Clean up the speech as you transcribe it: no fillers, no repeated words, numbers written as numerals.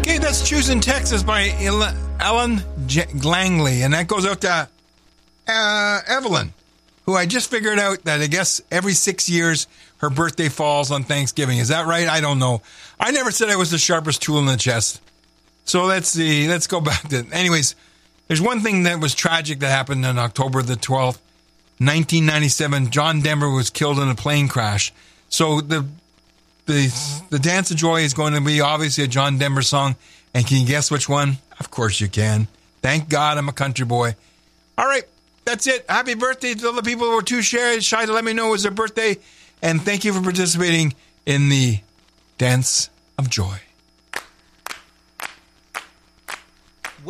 Okay, that's Choosing Texas by Ellen Langley. And that goes out to Evelyn, who I just figured out that I guess every 6 years her birthday falls on Thanksgiving. Is that right? I don't know. I never said I was the sharpest tool in the chest. So let's see. Let's go back to... Anyways, there's one thing that was tragic that happened on October the 12th, 1997. John Denver was killed in a plane crash. So the Dance of Joy is going to be obviously a John Denver song. And can you guess which one? Of course you can. Thank God I'm a country boy. All right, that's it. Happy birthday to all the people who were too shy to let me know it was their birthday. And thank you for participating in the Dance of Joy.